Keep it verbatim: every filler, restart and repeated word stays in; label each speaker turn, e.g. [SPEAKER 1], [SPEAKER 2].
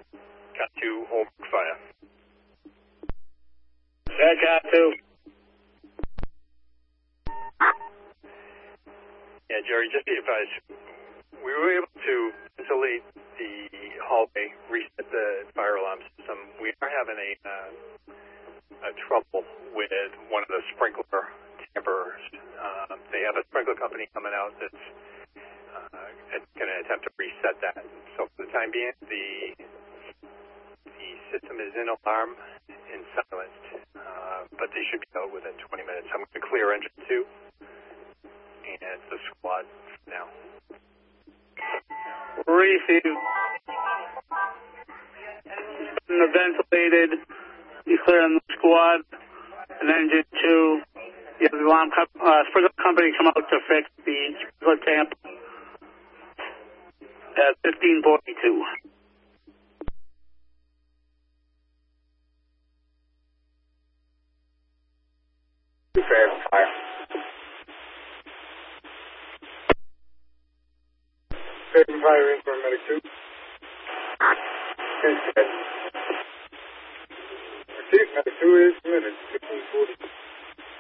[SPEAKER 1] Got two, hold fire.
[SPEAKER 2] Yeah, got two.
[SPEAKER 1] Yeah, Jerry, just be advised, we were able to isolate the hallway, reset the fire alarm system. We are having a, uh, a trouble with one of the sprinkler tampers. Uh, they have a sprinkler company coming out that's uh, going to attempt to reset that. So for the time being, the the system is in alarm and silenced, uh, but they should be out within twenty minutes. I'm going to clear engine two and the squad now.
[SPEAKER 2] Receive. The ventilated. You clear on the squad. And engine two. You have the alarm co- uh, sprinkler company come out to fix the sprinkler tamp at fifteen forty-two.
[SPEAKER 3] Prepare for fire. Prepare for fire in for medic two. Received, medic two is submitted, fifteen forty.